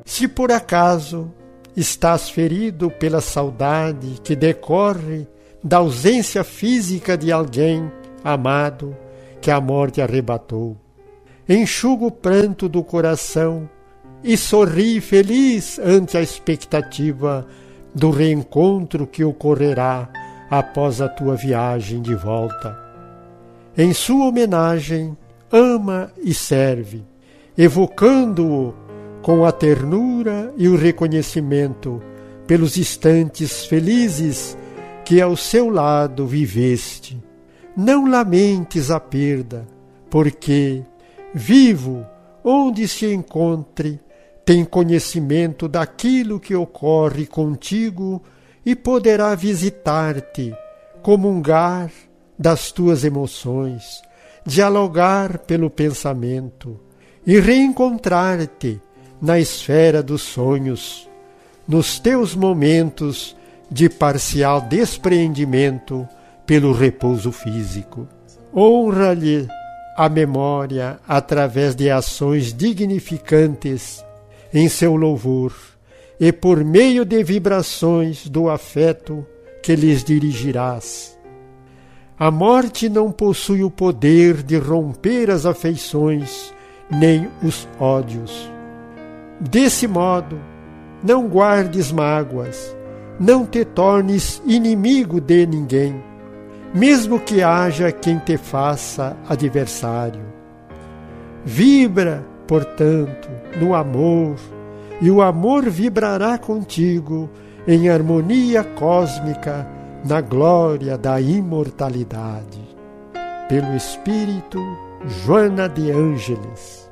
Se por acaso estás ferido pela saudade que decorre da ausência física de alguém amado que a morte arrebatou, enxuga o pranto do coração e sorri feliz ante a expectativa do reencontro que ocorrerá após a tua viagem de volta. Em sua homenagem, ama e serve, evocando-o com a ternura e o reconhecimento pelos instantes felizes que ao seu lado viveste. Não lamentes a perda, porque, vivo, onde se encontre, tem conhecimento daquilo que ocorre contigo e poderá visitar-te, comungar das tuas emoções, dialogar pelo pensamento e reencontrar-te na esfera dos sonhos, nos teus momentos de parcial despreendimento pelo repouso físico. Honra-lhe a memória através de ações dignificantes em seu louvor e por meio de vibrações do afeto que lhes dirigirás. A morte não possui o poder de romper as afeições nem os ódios. Desse modo, não guardes mágoas, não te tornes inimigo de ninguém, mesmo que haja quem te faça adversário. Vibra, portanto, no amor, e o amor vibrará contigo em harmonia cósmica na glória da imortalidade. Pelo Espírito, Joana de Ângeles.